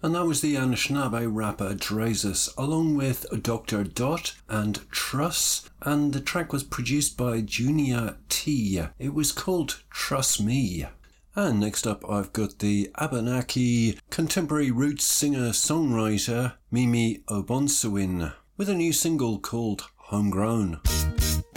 And that was the Anishinaabe rapper Drazus, along with Dr. Dot and Truss, and the track was produced by Junior T. It was called Trust Me. And next up I've got the Abenaki contemporary roots singer-songwriter Mimi Obonsawin with a new single called Homegrown.